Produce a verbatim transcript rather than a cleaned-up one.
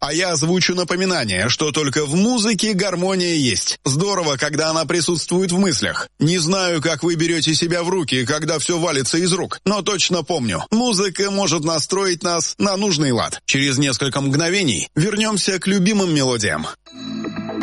А я озвучу напоминание, что только в музыке гармония есть. Здорово, когда она присутствует в мыслях. Не знаю, как вы берете себя в руки, когда все валится из рук, но точно помню, музыка может настроить нас на нужный лад. Через несколько мгновений вернемся к любимым мелодиям.